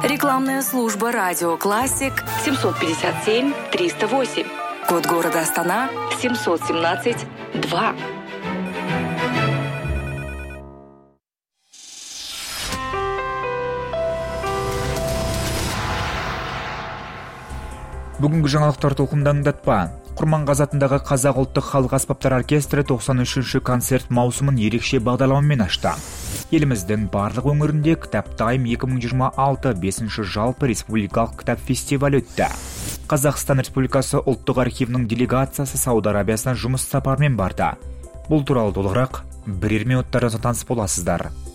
Рекламная служба «Радио Классик» 757-308. Код города Астана 717-2. Бүгінгі жаңалықтар толқындаңдатпа. Құрманғазы атындағы Қазақ ұлттық халық аспаптар оркестрі 93-ші концерт маусымын ерекше бағдарламамен ашты. Еліміздің барлық өңірінде Кітап Тайм 2026 5-ші жалпы республикалық кітап фестивалі өтті. Қазақстан Республикасы ұлттық архивінің делегациясы Сауд Арабиясына жұмыс сапарымен барды. Бұл туралы толығырақ бірер минуттарда таныс боласыздар.